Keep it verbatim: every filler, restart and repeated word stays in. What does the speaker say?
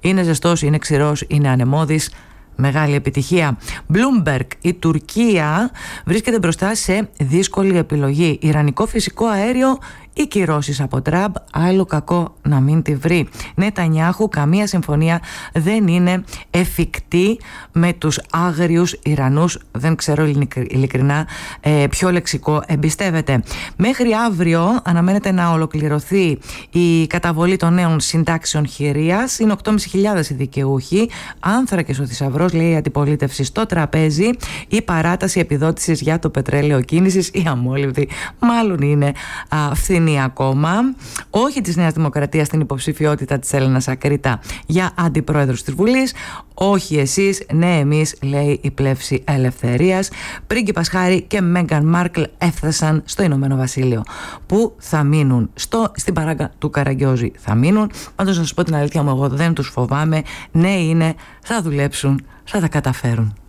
Είναι ζεστός, είναι ξηρός, είναι ανεμώδης. Μεγάλη επιτυχία. Bloomberg, η Τουρκία βρίσκεται μπροστά σε δύσκολη επιλογή. Ιρανικό φυσικό αέριο ή κυρώσεις από Τραμπ, άλλο κακό να μην τη βρει. Νετανιάχου, καμία συμφωνία δεν είναι εφικτή με τους άγριους Ιρανούς. Δεν ξέρω ειλικρινά ε, ποιο λεξικό εμπιστεύεται. Μέχρι αύριο αναμένεται να ολοκληρωθεί η καταβολή των νέων συντάξεων χειρίας. Είναι οκτώ χιλιάδες πεντακόσιοι οι δικαιούχοι. Άνθρακες ο θησαυρός, λέει η αντιπολίτευση, στο τραπέζι. Η παράταση επιδότησης για το πετρέλαιο κίνησης, η αμόλυβδη, μάλλον είναι α, φθηνή ακόμα. Όχι της Νέας Δημοκρατίας στην υποψηφιότητα της Έλενας Ακρίτα για αντιπρόεδρος της Βουλής. Όχι εσείς, ναι εμείς, λέει η πλεύση ελευθερίας. Πρίγκιπας Χάρη και Μέγκαν Μάρκλ έφτασαν στο Ηνωμένο Βασίλειο. Πού θα μείνουν? Στο, στην παράγκα του Καραγκιόζη θα μείνουν. Πάντως να σας πω την αλήθεια μου, εγώ δεν τους φοβάμαι. Ναι είναι, θα δουλέψουν, θα τα καταφέρουν.